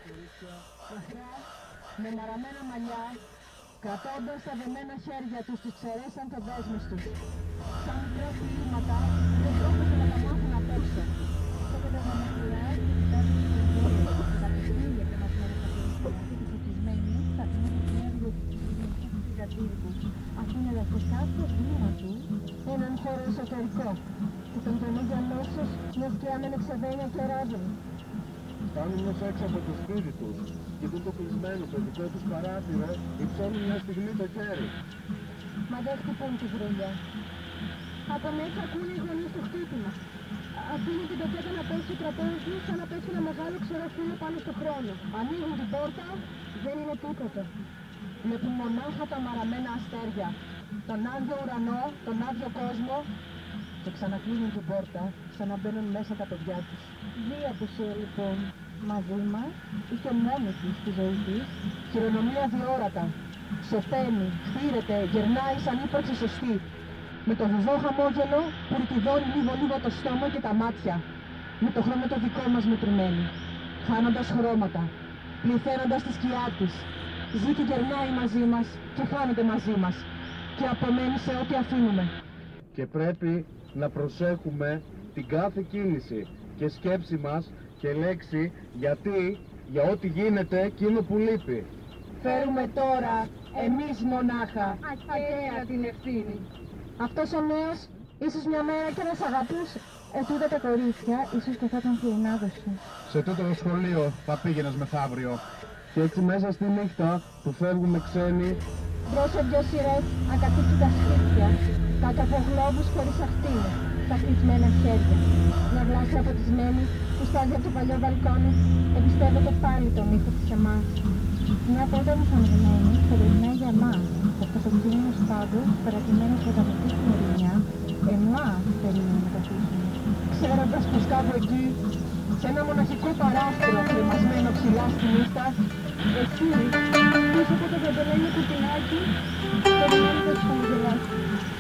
Με μαραμένα μαλλιά, κρατώντας τα δεμένα χέρια τους, τους ξερέσαν το δέσμες τους. Σαν μικρά φιλήματα, δεν πρόκειται να τα μάθουν απ' έξω. Στο κατεβαμακριά, κοιτάζουν τις ευκαιρίες, τα παιχνίδια και μας λένε καθοριστικά και τις φωτισμένοι, θα τιμούν την έργο του πηγατήρικου. Αφού είναι δαστικά στο βήμα του, έναν χώρο εσωτερικό, και τον τονίζει αμέσως μια σκιά με εξεβένια και ράδι. Φτάνουν ως έξω από το σπίτι τους, κοιτούν το κλεισμένο παιδικό τους παράθυρο, υψώνουν μια στιγμή το χέρι. Μα δεν χτυπούν τη βρύλια. Από μέσα ακούνε οι γονείς το χτύπημα. Αφήνουν την πετσέτα να πέσει στο τραπέζι, σαν να πέσει ένα μεγάλο ξερό φύλλο πάνω στο χρόνο. Ανοίγουν την πόρτα, δεν είναι τίποτα. Βλέπουν μονάχα τα μαραμένα αστέρια, τον άδειο ουρανό, τον άδειο κόσμο, και ξανακλείνουν την πόρτα, σαν να μπαίνουν μέσα τα παιδιά τους. Δύο απουσία λοιπόν μαζί μας, είχε μόνη της στη ζωή της, χειρονομία διόρατα. Σωπαίνει, χτύρεται, γερνάει σαν ύπαρξη σωστή. Με το βουβό χαμόγελο που ρητιδώνει λίγο το στόμα και τα μάτια. Με το χρώμα το δικό μας μετρημένη. Χάνοντας χρώματα, πληθαίνοντας τη σκιά της. Ζει και γερνάει μαζί μας και χάνεται μαζί μας. Και απομένει σε ό,τι αφήνουμε. Και πρέπει να προσέχουμε την κάθε κίνηση και σκέψη μας και λέξη, γιατί για ό,τι γίνεται εκείνο που λείπει. Φέρουμε τώρα εμείς μονάχα ακαία την ευθύνη. Αυτός ο νέος ίσως μια μέρα και να σ' αγαπούσε. Ετούτα τα κορίτσια ίσως και θα ήταν φιλινάδος σου. Σε τούτο το σχολείο θα πήγαινες μεθαύριο. Και έτσι μέσα στη νύχτα που φεύγουμε ξένοι, μπρος σε δυο σειρές ακατοίκητα σπίτια, κάτω από γλόμπους χωρίς αχτίνες, τα κλεισμένα χέρια. Μια γλώσσα αποτισμένη που στάζει από το παλιό μπαλκόνι, εμπιστεύεται πάλι τον ήχο της εμάς. Μια πόρτα μηχανισμένη, στελεγμένη για εμάς, το αυτοκίνητος πάγκος, παρατημένος από τα μικρή στην ειρηνιά, εμάς περίμενε να καθίσουμε. Ξέροντας πως κάπου εκεί, σε ένα μοναχικό παράθυρο κρεμασμένο ψηλά στη νύχτα, εκεί, πίσω από το βεντελένιο κουτινάκι, περιμένει το σπαγγελάκι.